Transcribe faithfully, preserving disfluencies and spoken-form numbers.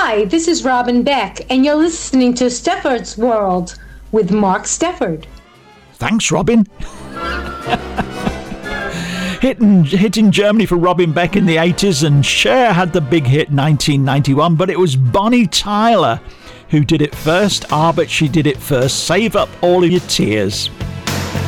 Hi, this is Robin Beck, and you're listening to Stefford's World with Mark Stefford. Thanks, Robin. Hitting, hitting Germany for Robin Beck in the eighties, and Cher had the big hit nineteen ninety-one, but it was Bonnie Tyler who did it first. Ah, but she did it first. Save up all of your tears.